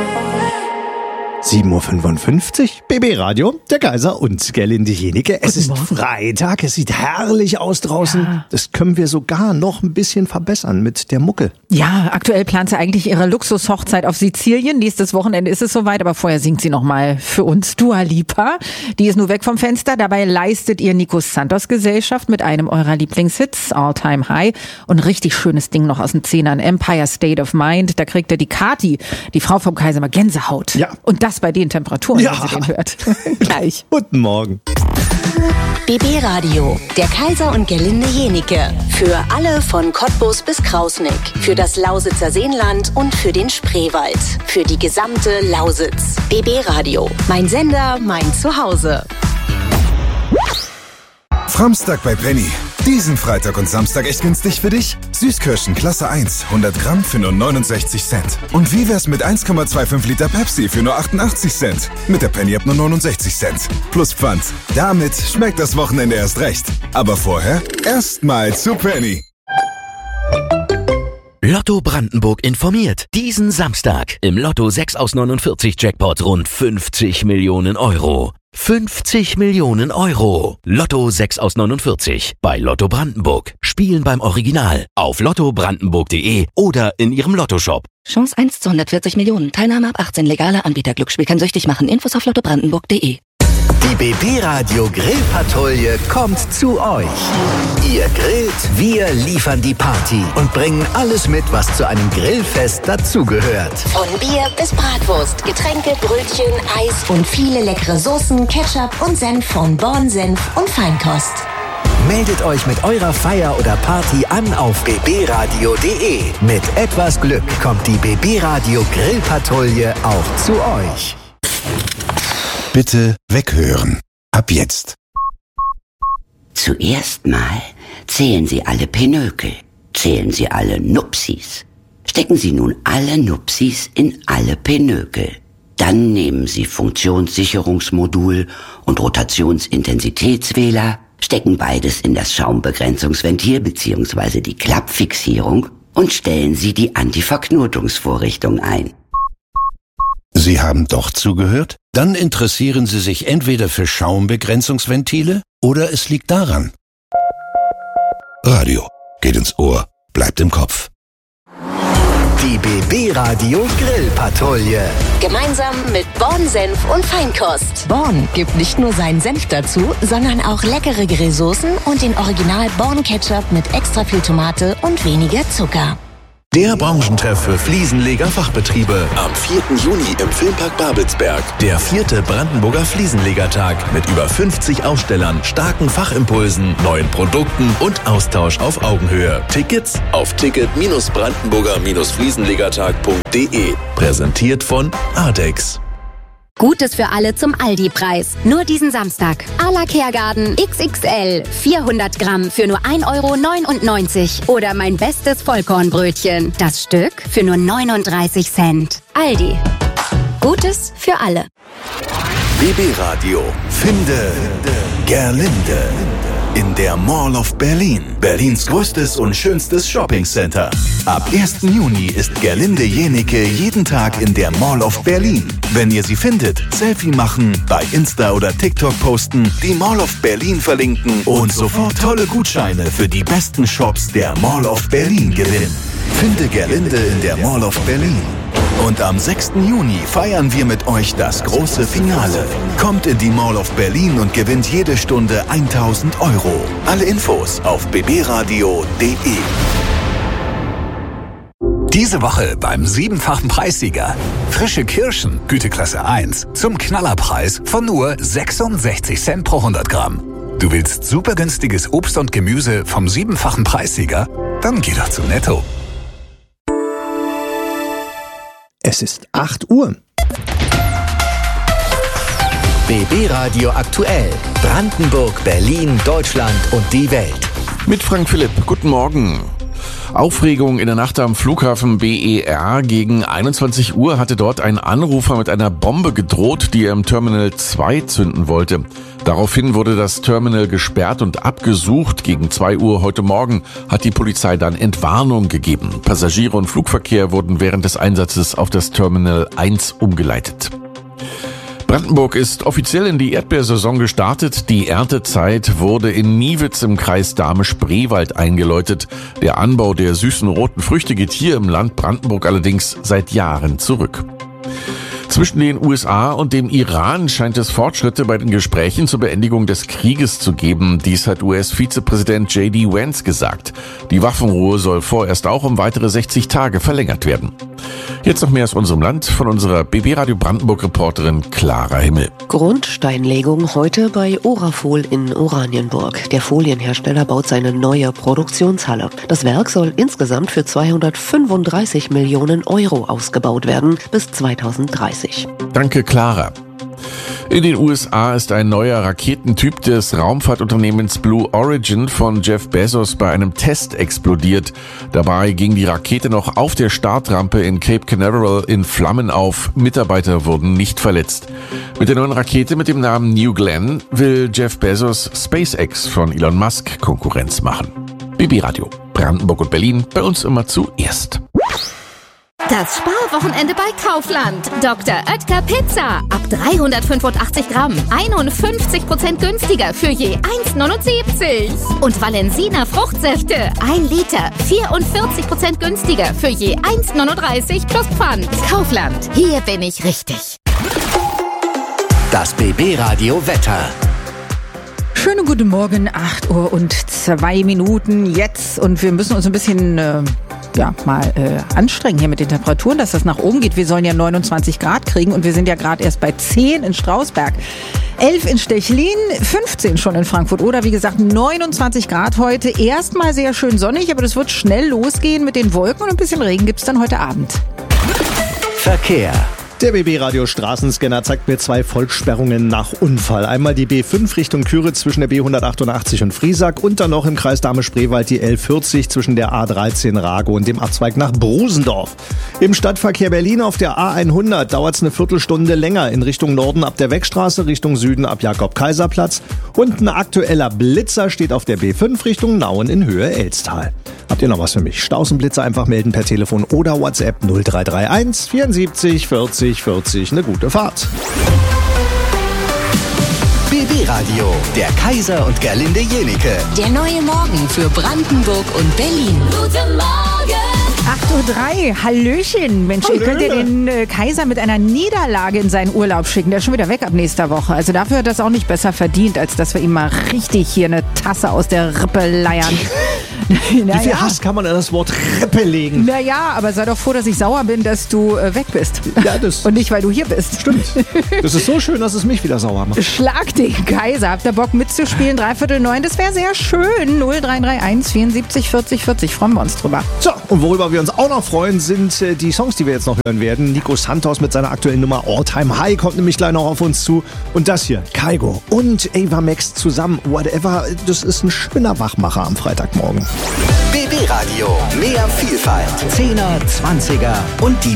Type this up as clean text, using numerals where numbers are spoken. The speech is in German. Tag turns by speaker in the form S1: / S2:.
S1: 7:55 Uhr, BB Radio, der Kaiser und Gerlinde Jenike. Es ist Freitag, es sieht herrlich aus draußen. Ja. Das können wir sogar noch ein bisschen verbessern mit der Mucke.
S2: Ja, aktuell plant sie eigentlich ihre Luxushochzeit auf Sizilien. Nächstes Wochenende ist es soweit, aber vorher singt sie nochmal für uns Dua Lipa. Die ist nur weg vom Fenster. Dabei leistet ihr Nico Santos Gesellschaft mit einem eurer Lieblingshits, All Time High. Und ein richtig schönes Ding noch aus den 10ern, Empire State of Mind. Da kriegt er die Kati, die Frau vom Kaiser, mal Gänsehaut. Ja. Und das bei den Temperaturen, wenn sie den hört. Gleich.
S1: Guten Morgen.
S3: BB Radio, der Kaiser und Gerlinde Jenike. Für alle von Cottbus bis Krausnick. Für das Lausitzer Seenland und für den Spreewald. Für die gesamte Lausitz. BB Radio, mein Sender, mein Zuhause.
S4: Framstag bei Penny. Diesen Freitag und Samstag echt günstig für dich? Süßkirschen Klasse 1, 100 Gramm für nur 69 Cent. Und wie wär's mit 1,25 Liter Pepsi für nur 88 Cent? Mit der Penny ab nur 69 Cent. Plus Pfand. Damit schmeckt das Wochenende erst recht. Aber vorher erstmal zu Penny.
S5: Lotto Brandenburg informiert. Diesen Samstag im Lotto 6 aus 49 Jackpot rund 50 Millionen Euro. 50 Millionen Euro. Lotto 6 aus 49 bei Lotto Brandenburg. Spielen beim Original auf lottobrandenburg.de oder in ihrem Lottoshop.
S6: Chance 1 zu 140 Millionen. Teilnahme ab 18. Legale Anbieter. Glücksspiel kann süchtig machen. Infos auf lottobrandenburg.de.
S5: Die BB Radio Grillpatrouille kommt zu euch. Ihr grillt, wir liefern die Party und bringen alles mit, was zu einem Grillfest dazugehört.
S3: Von Bier bis Bratwurst, Getränke, Brötchen, Eis und viele leckere Soßen, Ketchup und Senf von Born Senf und Feinkost.
S5: Meldet euch mit eurer Feier oder Party an auf bbradio.de. Mit etwas Glück kommt die BB Radio Grillpatrouille auch zu euch.
S4: Bitte weghören. Ab jetzt.
S7: Zuerst mal zählen Sie alle Pinökel. Zählen Sie alle Nupsis. Stecken Sie nun alle Nupsis in alle Pinökel. Dann nehmen Sie Funktionssicherungsmodul und Rotationsintensitätswähler, stecken beides in das Schaumbegrenzungsventil bzw. die Klappfixierung und stellen Sie die Antiverknotungsvorrichtung ein.
S4: Sie haben doch zugehört? Dann interessieren Sie sich entweder für Schaumbegrenzungsventile oder es liegt daran. Radio geht ins Ohr, bleibt im Kopf.
S5: Die BB Radio Grillpatrouille.
S3: Gemeinsam mit Born Senf und Feinkost. Born gibt nicht nur seinen Senf dazu, sondern auch leckere Grillsoßen und den Original Born Ketchup mit extra viel Tomate und weniger Zucker.
S8: Der Branchentreff für Fliesenleger-Fachbetriebe am 4. Juni im Filmpark Babelsberg. Der 4. Brandenburger Fliesenlegertag mit über 50 Ausstellern, starken Fachimpulsen, neuen Produkten und Austausch auf Augenhöhe. Tickets auf ticket-brandenburger-fliesenlegertag.de. Präsentiert von Ardex.
S9: Gutes für alle zum Aldi-Preis. Nur diesen Samstag. A la Kehrgarten XXL. 400 Gramm für nur 1,99 € Oder mein bestes Vollkornbrötchen. Das Stück für nur 39 Cent. Aldi. Gutes für alle.
S8: BB Radio. Finde Gerlinde. In der Mall of Berlin. Berlins größtes und schönstes Shoppingcenter. Ab 1. Juni ist Gerlinde Jenike jeden Tag in der Mall of Berlin. Wenn ihr sie findet, Selfie machen, bei Insta oder TikTok posten, die Mall of Berlin verlinken und sofort tolle Gutscheine für die besten Shops der Mall of Berlin gewinnen. Finde Gerlinde in der Mall of Berlin. Und am 6. Juni feiern wir mit euch das große Finale. Kommt in die Mall of Berlin und gewinnt jede Stunde 1.000 €. Alle Infos auf bbradio.de.
S10: Diese Woche beim 7-fachen Preissieger. Frische Kirschen, Güteklasse 1, zum Knallerpreis von nur 66 Cent pro 100 Gramm. Du willst super günstiges Obst und Gemüse vom 7-fachen Preissieger? Dann geh doch zu Netto.
S1: Es ist 8 Uhr.
S5: BB Radio aktuell. Brandenburg, Berlin, Deutschland und die Welt.
S11: Mit Frank Philipp. Guten Morgen. Aufregung in der Nacht am Flughafen BER. Gegen 21 Uhr hatte dort ein Anrufer mit einer Bombe gedroht, die er im Terminal 2 zünden wollte. Daraufhin wurde das Terminal gesperrt und abgesucht. Gegen 2 Uhr heute Morgen hat die Polizei dann Entwarnung gegeben. Passagiere und Flugverkehr wurden während des Einsatzes auf das Terminal 1 umgeleitet. Brandenburg ist offiziell in die Erdbeersaison gestartet. Die Erntezeit wurde in Niewitz im Kreis Dahme-Spreewald eingeläutet. Der Anbau der süßen roten Früchte geht hier im Land Brandenburg allerdings seit Jahren zurück. Zwischen den USA und dem Iran scheint es Fortschritte bei den Gesprächen zur Beendigung des Krieges zu geben. Dies hat US-Vizepräsident J.D. Vance gesagt. Die Waffenruhe soll vorerst auch um weitere 60 Tage verlängert werden. Jetzt noch mehr aus unserem Land von unserer BB Radio Brandenburg-Reporterin Clara Himmel.
S12: Grundsteinlegung heute bei Orafol in Oranienburg. Der Folienhersteller baut seine neue Produktionshalle. Das Werk soll insgesamt für 235 Millionen Euro ausgebaut werden bis 2030.
S11: Danke, Clara. In den USA ist ein neuer Raketentyp des Raumfahrtunternehmens Blue Origin von Jeff Bezos bei einem Test explodiert. Dabei ging die Rakete noch auf der Startrampe in Cape Canaveral in Flammen auf. Mitarbeiter wurden nicht verletzt. Mit der neuen Rakete mit dem Namen New Glenn will Jeff Bezos SpaceX von Elon Musk Konkurrenz machen. BB Radio, Brandenburg und Berlin, bei uns immer zuerst.
S13: Das Sparwochenende bei Kaufland. Dr. Oetker Pizza. Ab 385 Gramm. 51% günstiger für je 1,79. Und Valensina Fruchtsäfte. 1 Liter. 44% günstiger für je 1,39 plus Pfand. Kaufland. Hier bin ich richtig.
S8: Das BB Radio Wetter.
S2: Schönen guten Morgen, 8 Uhr und 2 Minuten jetzt. Und wir müssen uns ein bisschen anstrengen hier mit den Temperaturen, dass das nach oben geht. Wir sollen ja 29 Grad kriegen und wir sind ja gerade erst bei 10 in Strausberg, 11 in Stechlin, 15 schon in Frankfurt oder wie gesagt 29 Grad heute. Erstmal sehr schön sonnig, aber das wird schnell losgehen mit den Wolken und ein bisschen Regen gibt's dann heute Abend.
S8: Verkehr.
S1: Der BB-Radio Straßenscanner zeigt mir 2 Vollsperrungen nach Unfall. Einmal die B5 Richtung Küritz zwischen der B188 und Friesack und dann noch im Kreis Dahme-Spreewald die L40 zwischen der A13 Rago und dem Abzweig nach Brosendorf. Im Stadtverkehr Berlin auf der A100 dauert es eine Viertelstunde länger in Richtung Norden ab der Weckstraße, Richtung Süden ab Jakob-Kaiser-Platz. Und ein aktueller Blitzer steht auf der B5 Richtung Nauen in Höhe Elstal. Habt ihr noch was für mich? Staus und Blitzer einfach melden per Telefon oder WhatsApp 0331 74 40 40. Eine gute Fahrt.
S8: BB Radio, der Kaiser und Gerlinde Jenike.
S3: Der neue Morgen für Brandenburg und Berlin. Guten Morgen!
S2: 8:03 Uhr, Hallöchen. Mensch, ihr könnt ja den Kaiser mit einer Niederlage in seinen Urlaub schicken. Der ist schon wieder weg ab nächster Woche. Also dafür hat das auch nicht besser verdient, als dass wir ihm mal richtig hier eine Tasse aus der Rippe leiern.
S1: Wie viel Hass kann man in das Wort Rippe legen?
S2: Naja, aber sei doch froh, dass ich sauer bin, dass du weg bist.
S1: Ja, das
S2: und nicht, weil du hier bist.
S1: Stimmt. Das ist so schön, dass es mich wieder sauer macht.
S2: Schlag den Kaiser. Habt ihr Bock mitzuspielen? 8:45, das wäre sehr schön. 0331 74 40 40. Freuen wir uns drüber.
S1: So, und worüber wir uns auch noch freuen, sind die Songs, die wir jetzt noch hören werden. Nico Santos mit seiner aktuellen Nummer All Time High kommt nämlich gleich noch auf uns zu. Und das hier, Kygo und Ava Max zusammen, Whatever. Das ist ein schöner Wachmacher am Freitagmorgen.
S8: BB Radio, mehr Vielfalt. 10er, 20er und die